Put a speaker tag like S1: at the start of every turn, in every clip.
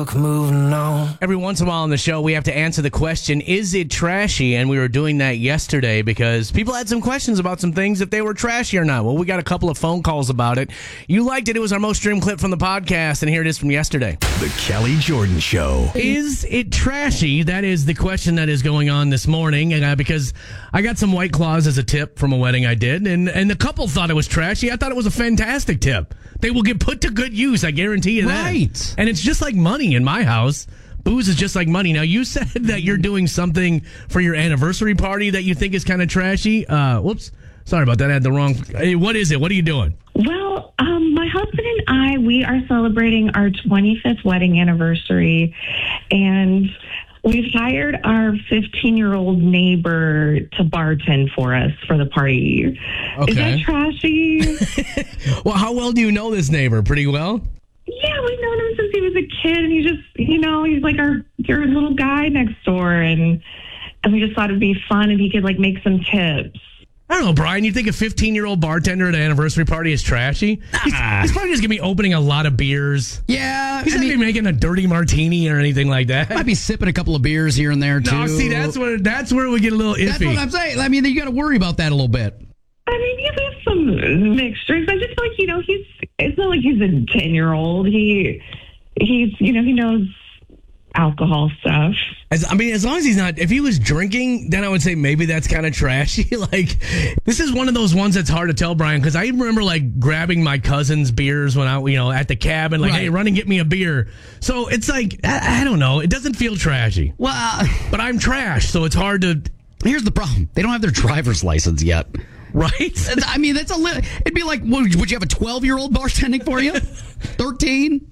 S1: book, moving on.
S2: Every once in a while on the show, we have to answer the question, is it trashy? And we were doing that yesterday because people had some questions about some things, if they were trashy or not. Well, we got a couple of phone calls about it. You liked it. It was our most streamed clip from the podcast, and here it is from yesterday.
S3: The Kelly Jordan Show.
S2: Is it trashy? That is the question that is going on this morning, because I got some White Claws as a tip from a wedding I did, and the couple thought it was trashy. I thought it was a fantastic tip. They will get put to good use, I guarantee you that.
S4: Right.
S2: And it's just like money in my house. Booze is just like money. Now, you said that you're doing something for your anniversary party that you think is kind of trashy. Whoops. Sorry about that. I had the wrong... Hey, what is it? What are you doing?
S5: Well, my husband and I, we are celebrating our 25th wedding anniversary, and we've hired our 15-year-old neighbor to bartend for us for the party.
S2: Okay.
S5: Is that trashy?
S2: Well, how well do you know this neighbor? Pretty well?
S5: Yeah, we've known him since he was a kid, and he just, he's like your little guy next door, and we just thought it'd be fun if he could, make some tips.
S2: I don't know, Brian. You think a 15-year-old bartender at an anniversary party is trashy? He's probably just going to be opening a lot of beers.
S4: Yeah.
S2: He's not going to be making a dirty martini or anything like that.
S4: Might be sipping a couple of beers here and there, too.
S2: No, see, that's where we get a little iffy.
S4: That's what I'm saying. I mean, you got to worry about that a little bit.
S5: I mean, yeah, we have some mixtures. I just feel like, it's not like he's a 10-year-old. He knows alcohol stuff.
S2: As long as he's not, if he was drinking, then I would say maybe that's kind of trashy. This is one of those ones that's hard to tell, Brian, because I remember grabbing my cousin's beers when at the cabin,
S4: right.
S2: Hey, run and get me a beer. So it's I don't know. It doesn't feel trashy.
S4: Well,
S2: but I'm trash, so it's hard to.
S4: Here's the problem. They don't have their driver's license yet.
S2: Right?
S4: I mean, that's it'd be like, would you have a 12-year-old bartending for you? 13?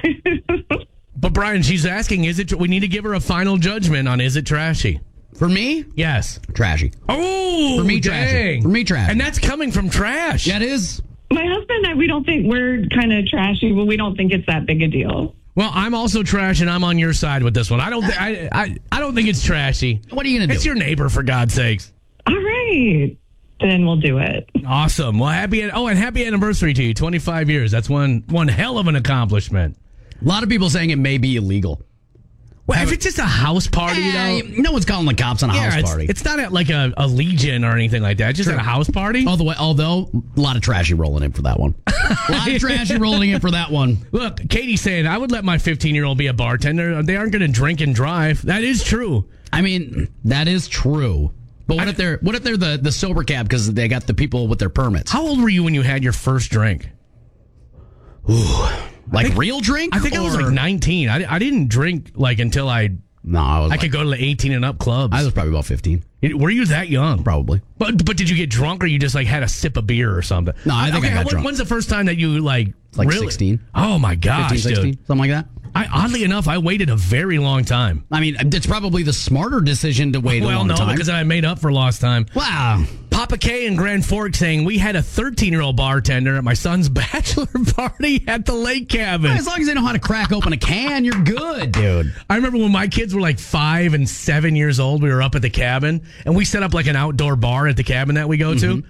S2: But Brian, she's asking, we need to give her a final judgment on, is it trashy?
S4: For me?
S2: Yes.
S4: Trashy.
S2: Oh,
S4: for me,
S2: dang.
S4: trashy. For me, trashy.
S2: And that's coming from trash.
S4: Yeah, it is.
S5: My husband and I, we don't think we're kind of trashy, but we don't think it's that big a deal.
S2: Well, I'm also trash, and I'm on your side with this one. I don't think it's trashy.
S4: What are you going to do?
S2: It's your neighbor, for God's sakes.
S5: All right. Then we'll do it.
S2: Awesome. Well, happy anniversary to you. 25 years. That's one hell of an accomplishment.
S4: A lot of people saying it may be illegal.
S2: Well, if it's just a house party,
S4: no one's calling the cops on a house party.
S2: It's not at a Legion or anything like that. It's just at a house party.
S4: Although, a lot of trashy rolling in for that one. A lot of trashy rolling in for that one.
S2: Look, Katie's saying, I would let my 15-year-old be a bartender. They aren't going to drink and drive. That is true.
S4: I mean, that is true. But what if they're the sober cab because they got the people with their permits?
S2: How old were you when you had your first drink?
S4: Ooh. Real drink?
S2: I think I was 19. I didn't drink until I could go to the 18 and up clubs.
S4: I was probably about 15.
S2: Were you that young?
S4: Probably.
S2: But did you get drunk or you just had a sip of beer or something?
S4: No, I think I got drunk.
S2: When's the first time that you really?
S4: 16.
S2: Oh my gosh,
S4: 15, 16,
S2: dude.
S4: something like that.
S2: Oddly enough, I waited a very long time.
S4: I mean, it's probably the smarter decision to wait a long time.
S2: Well, no, because I made up for lost time.
S4: Wow.
S2: Papa K in Grand Forks saying, we had a 13-year-old bartender at my son's bachelor party at the lake cabin.
S4: As long as they know how to crack open a can, you're good, dude.
S2: I remember when my kids were 5 and 7 years old, we were up at the cabin, and we set up an outdoor bar at the cabin that we go to.